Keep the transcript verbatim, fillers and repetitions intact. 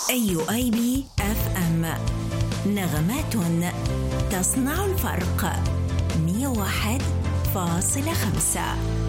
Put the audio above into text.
يو إيه بي إف إم، نغمات تصنع الفرق. مئة وواحد فاصلة خمسة.